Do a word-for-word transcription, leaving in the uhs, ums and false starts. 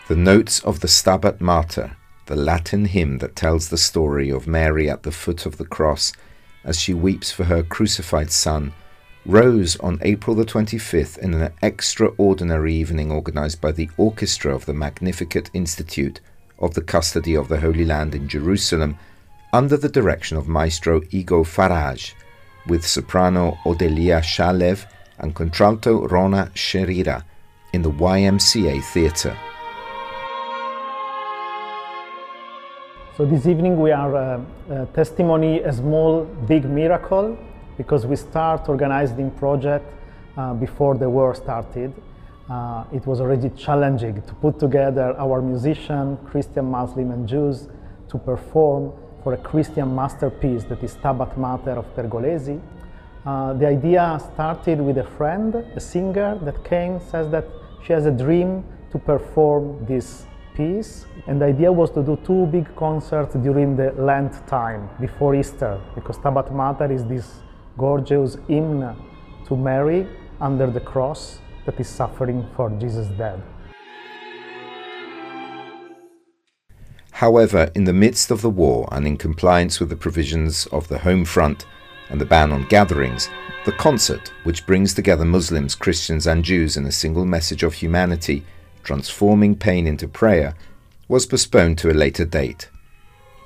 The notes of the Stabat Mater, the Latin hymn that tells the story of Mary at the foot of the cross as she weeps for her crucified son, rose on April the twenty-fifth in an extraordinary evening organized by the orchestra of the Magnificat Institute of the Custody of the Holy Land in Jerusalem under the direction of Maestro Igo Faraj, with soprano Odelia Shalev and contralto Rona Sherira in the Y M C A Theatre. So this evening we are uh, uh, testimony a small big miracle, because we start organizing project uh, before the war started. Uh, it was already challenging to put together our musicians, Christian, Muslim and Jews, to perform for a Christian masterpiece that is Stabat Mater of Pergolesi. Uh, the idea started with a friend, a singer that came, says that she has a dream to perform this piece, and the idea was to do two big concerts during the Lent time, before Easter, because Stabat Mater is this gorgeous hymn to Mary under the cross that is suffering for Jesus' death. However, in the midst of the war and in compliance with the provisions of the Home Front and the ban on gatherings, the concert, which brings together Muslims, Christians and Jews in a single message of humanity, transforming pain into prayer, was postponed to a later date.